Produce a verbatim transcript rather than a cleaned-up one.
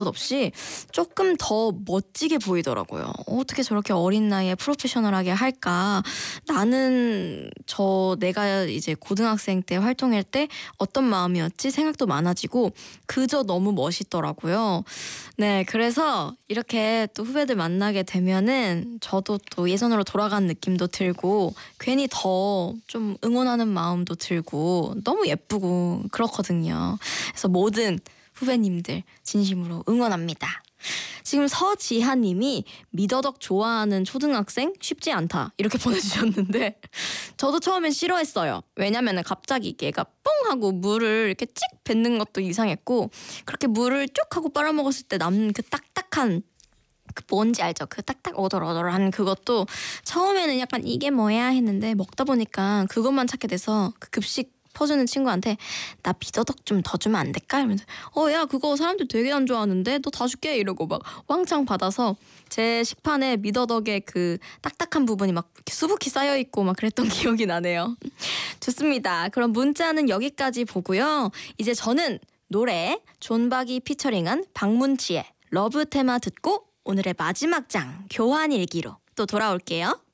없이 조금 더 멋지게 보이더라고요. 어떻게 저렇게 어린 나이에 프로페셔널하게 할까? 나는 저 내가 이제 고등학생 때 활동할 때 어떤 마음이었지 생각도 많아지고 그저 너무 멋있더라고요. 네, 그래서 이렇게 또 후배들 만나게 되면은 저도 또 예전으로 돌아간 느낌도 들고 괜히 더 좀 응원하는 마음도 들고 너무 예쁘고 그렇거든요. 그래서 모든 후배님들 진심으로 응원합니다. 지금 서지하님이 미더덕 좋아하는 초등학생 쉽지 않다 이렇게 보내주셨는데 저도 처음엔 싫어했어요. 왜냐면 갑자기 얘가 뽕 하고 물을 이렇게 찍 뱉는 것도 이상했고 그렇게 물을 쭉 하고 빨아먹었을 때 남는 그 딱딱한 그 뭔지 알죠? 그 딱딱 오돌오돌한 그것도 처음에는 약간 이게 뭐야 했는데 먹다 보니까 그것만 찾게 돼서 그 급식 퍼주는 친구한테 나 미더덕 좀 더 주면 안 될까? 이러면서 어 야 그거 사람들 되게 안 좋아하는데 너 다 줄게 이러고 막 왕창 받아서 제 식판에 미더덕의 그 딱딱한 부분이 막 이렇게 수북히 쌓여있고 막 그랬던 기억이 나네요. 좋습니다. 그럼 문자는 여기까지 보고요. 이제 저는 노래 존박이 피처링한 박문치의 러브 테마 듣고 오늘의 마지막 장 교환일기로 또 돌아올게요.